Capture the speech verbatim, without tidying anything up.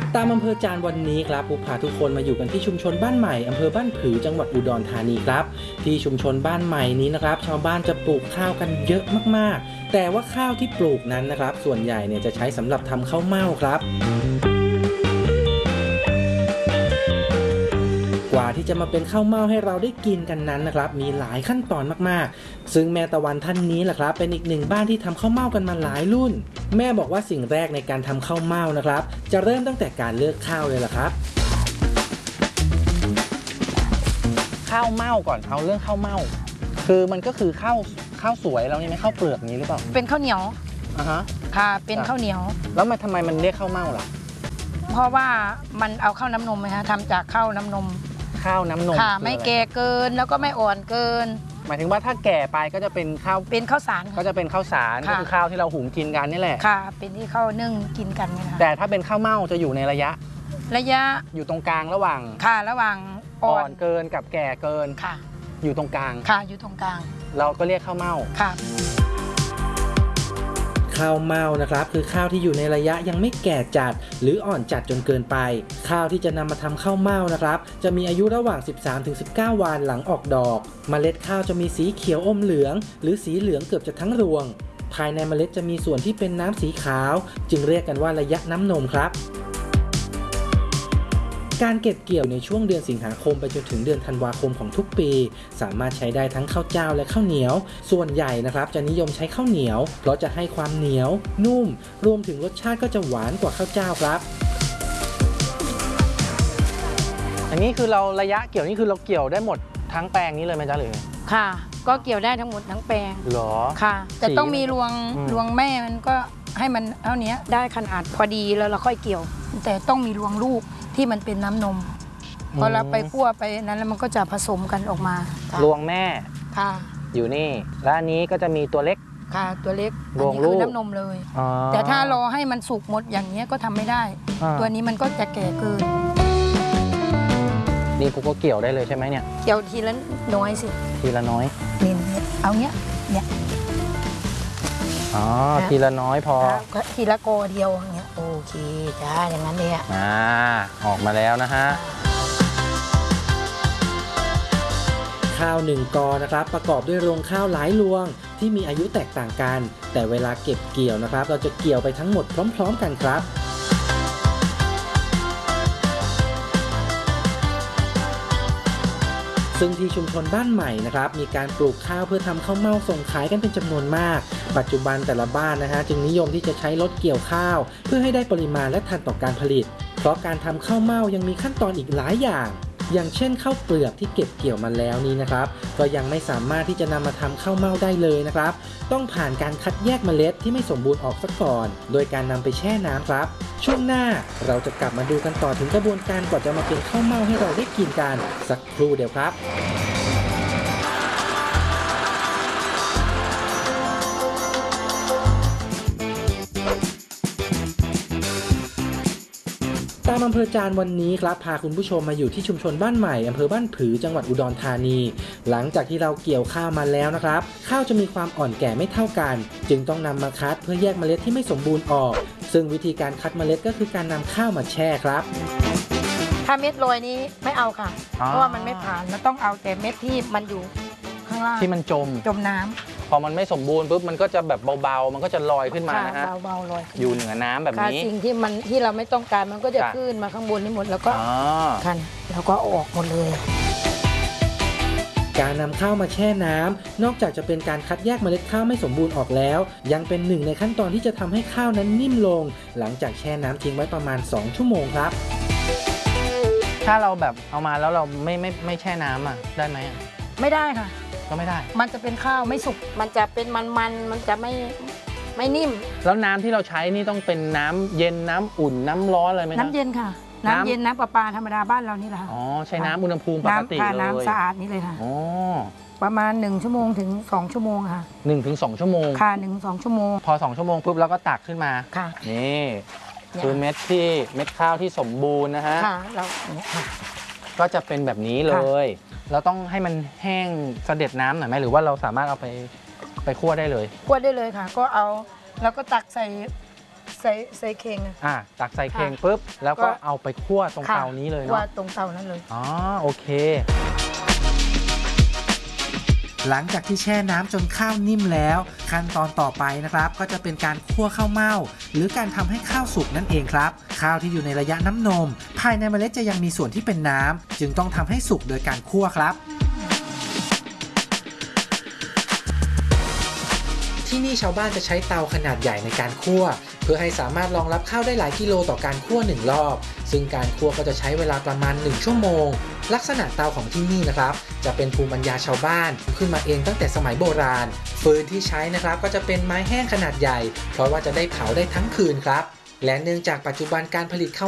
ตามอำเภอจานวันนี้ครับผู้พาทุกคนมาอยู่กันที่ชุมชนบ้านใหม่อำเภอบ้านผือจังหวัดอุดรธานีครับที่ชุมชนบ้านใหม่นี้นะครับชาวบ้านจะปลูกข้าวกันเยอะมากๆแต่ว่าข้าวที่ปลูกนั้นนะครับส่วนใหญ่เนี่ยจะใช้สำหรับทำข้าวเม่าครับกว่าที่จะมาเป็นข้าวเม่าให้เราได้กินกันนั้นนะครับมีหลายขั้นตอนมากๆซึ่งแม่ตะวันท่านนี้แหละครับเป็นอีกหนึ่งบ้านที่ทำข้าวเม่ากันมาหลายรุ่นแม่บอกว่าสิ่งแรกในการทำข้าวเม่านะครับจะเริ่มตั้งแต่การเลือกข้าวเลยล่ะครับข้าวเม่าก่อนเอาเรื่องข้าวเม่าคือมันก็คือข้าวข้าวสวยแล้วนี่ไหมข้าวเปลือกนี้หรือเปล่าเป็นข้าวเหนียวอ่าฮะค่ะเป็นข้าวเหนียวแล้วมันทำไมมันเรียกข้าวเม่าล่ะเพราะว่ามันเอาข้าวน้ำนมไหมคะทำจากข้าวน้ำนมข้าวน้ำนมค่ะไม่แก่เกินแล้วก็ไม่อ่อนเกินหมายถึงว่าถ้าแก่ไปก็จะเป็นข้าวเป็นข้าวสารก็จะเป็นข้าวสารก็คือข้าวที่เราหุงกินกันนี่แหละค่ะเป็นที่ข้าวนึ่งกินกันนะคะแต่ถ้าเป็นข้าวเม่าจะอยู่ในระยะระยะอยู่ตรงกลางระหว่างค่ะระหว่างอ่อนเกินกับแก่เกินค่ะอยู่ตรงกลางค่ะอยู่ตรงกลางเราก็เรียกข้าวเม่าค่ะข้าวเม่านะครับคือข้าวที่อยู่ในระยะยังไม่แก่จัดหรืออ่อนจัดจนเกินไปข้าวที่จะนำมาทำข้าวเม่านะครับจะมีอายุระหว่าง สิบสามถึงสิบเก้า วันหลังออกดอกเมล็ดข้าวจะมีสีเขียวอมเหลืองหรือสีเหลืองเกือบจะทั้งรวงภายในเมล็ดจะมีส่วนที่เป็นน้ำสีขาวจึงเรียกกันว่าระยะน้ำนมครับการเก็บเกี่ยวในช่วงเดือนสิงหาคมไปจนถึงเดือนธันวาคมของทุกปีสามารถใช้ได้ทั้งข้าวเจ้าและข้าวเหนียวส่วนใหญ่นะครับจะนิยมใช้ข้าวเหนียวเพราะจะให้ความเหนียวนุ่มรวมถึงรสชาติก็จะหวานกว่าข้าวเจ้าครับอันนี้คือเราระยะเกี่ยวนี่คือเราเกี่ยวได้หมดทั้งแปลงนี้เลยไหมจ๊ะหรือค่ะก็เกี่ยวได้ทั้งหมดทั้งแปลงหรอค่ะแต่ต้องมีรวงรวงแม่มันก็ให้มันเท่านี้ได้ขนาดพอดีแล้วเราค่อยเกี่ยวแต่ต้องมีรวงลูกที่มันเป็นน้ำนมพอเราไปคั่วไปนั้นแล้วมันก็จะผสมกันออกมารวงแม่ค่ะอยู่นี่และอันนี้ก็จะมีตัวเล็กค่ะตัวเล็กรวงลูกน้ำนมเลยแต่ถ้ารอให้มันสุกหมดอย่างนี้ก็ทำไม่ได้ตัวนี้มันก็จะแก่เกินนี่กูก็เกี่ยวได้เลยใช่ไหมเนี่ยเกี่ยวทีละน้อยสิทีละน้อยนี่เอาเนี้ยเนี่ยอ๋อทีละน้อยพอทีละโกเดียวอย่างเงี้ยโอเคจ้าอย่างนั้นเลยอ่ะอ่าออกมาแล้วนะฮะข้าวหนึ่งกอนะครับประกอบด้วยรวงข้าวหลายรวงที่มีอายุแตกต่างกันแต่เวลาเก็บเกี่ยวนะครับเราจะเกี่ยวไปทั้งหมดพร้อมๆกันครับซึ่งที่ชุมชนบ้านใหม่นะครับมีการปลูกข้าวเพื่อทำข้าวเม่าส่งขายกันเป็นจำนวนมากปัจจุบันแต่ละบ้านนะฮะจึงนิยมที่จะใช้รถเกี่ยวข้าวเพื่อให้ได้ปริมาณและทันต่อการผลิตเพราะการทำข้าวเม่ายังมีขั้นตอนอีกหลายอย่างอย่างเช่นข้าวเปลือกที่เก็บเกี่ยวมาแล้วนี้นะครับก็ยังไม่สามารถที่จะนำมาทำข้าวเม่าได้เลยนะครับต้องผ่านการคัดแยกเมล็ดที่ไม่สมบูรณ์ออกซะก่อนโดยการนำไปแช่น้ำครับช่วงหน้าเราจะกลับมาดูกันต่อถึงกระบวนการกว่าจะมาเป็นข้าวเม่าให้เราได้กินกันสักครู่เดียวครับตามอำเภอจานวันนี้ครับพาคุณผู้ชมมาอยู่ที่ชุมชนบ้านใหม่อำเภอบ้านผือจังหวัดอุดรธานีหลังจากที่เราเกี่ยวข้าวมาแล้วนะครับข้าวจะมีความอ่อนแก่ไม่เท่ากันจึงต้องนำมาคัดเพื่อแยกเมล็ดที่ไม่สมบูรณ์ออกซึ่งวิธีการคัดเมล็ดก็คือการนำข้าวมาแช่ครับถ้าเม็ดโรยนี้ไม่เอาค่ะเพราะว่ามันไม่ผ่านมันต้องเอาแต่เม็ดที่มันอยู่ข้างล่างที่มันจมจมน้ำพอมันไม่สมบูรณ์ปุ๊บมันก็จะแบบเบาๆมันก็จะลอยขึ้นมานะฮะเบาๆลอยอยู่เหนือน้ำแบบนี้สิ่งที่มันที่เราไม่ต้องการมันก็จะขึ้นมาข้างบนนี้หมดแล้วก็คันแล้วก็ออกหมดเลยการนำข้าวมาแช่น้ำนอกจากจะเป็นการคัดแยกเมล็ดข้าวไม่สมบูรณ์ออกแล้วยังเป็นหนึ่งในขั้นตอนที่จะทำให้ข้าวนั้นนิ่มลงหลังจากแช่น้ำทิ้งไว้ประมาณสองชั่วโมงครับถ้าเราแบบเอามาแล้วเราไม่ไม่ไม่แช่น้ำอ่ะได้ไหมไม่ได้ค่ะก็ไม่ได้มันจะเป็นข้าวไม่สุกมันจะเป็นมันๆมันจะไม่ไม่นิ่มแล้วน้ำที่เราใช้นี่ต้องเป็นน้ำเย็นน้ำอุ่นน้ำร้อนอะไรไหมน้ำเย็นค่ะน้ำเย็นน้ำประปาธรรมดาบ้านเรานี่แหละอ๋อใช้น้ำอุณหภูมิปกติเลยน้ำสะอาดนี่เลยค่ะอ๋อประมาณหนึ่งชั่วโมงถึงสองชั่วโมงค่ะหนึ่งถึงสองชั่วโมงค่ะหนึ่งสองชั่วโมงพอสองชั่วโมงปุ๊บเราก็ตักขึ้นมาค่ะนี่คือเม็ดที่เม็ดข้าวที่สมบูรณ์นะฮะค่ะเราก็จะเป็นแบบนี้เลยเราต้องให้มันแห้งเสด็จน้ำหน่อยไหมหรือว่าเราสามารถเอาไปไปคั่วได้เลยคั่วได้เลยค่ะก็เอาแล้วก็ตักใส่ใส่ใส่เข่งอะอ่าตักใส่เข่งปุ๊บแล้วก็เอาไปคั่วตรงค่ะเตานี้เลยคั่วเนาะตรงเตานั้นเลยอ๋อโอเค หลังจากที่แช่น้ำจนข้าวนิ่มแล้ว ขั้นตอนต่อไปนะครับก็จะเป็นการคั่วข้าวเม่าหรือการทำให้ข้าวสุกนั่นเองครับข้าวที่อยู่ในระยะน้ำนม ภายในเมล็ดจะยังมีส่วนที่เป็นน้ำจึงต้องทำให้สุกโดยการคั่วครับ ที่นี่ชาวบ้านจะใช้เตาขนาดใหญ่ในการคั่วเพื่อให้สามารถรองรับข้าวได้หลายกิโลต่อการคั่วหนึ่งรอบซึ่งการคั่วก็จะใช้เวลาประมาณหนึ่งชั่วโมงลักษณะเตาของที่นี่นะครับจะเป็นภูมิปัญญาชาวบ้านขึ้นมาเองตั้งแต่สมัยโบราณฟืนที่ใช้นะครับก็จะเป็นไม้แห้งขนาดใหญ่เพราะว่าจะได้เผาได้ทั้งคืนครับและเนื่องจากปัจจุบันการผลิตข้าว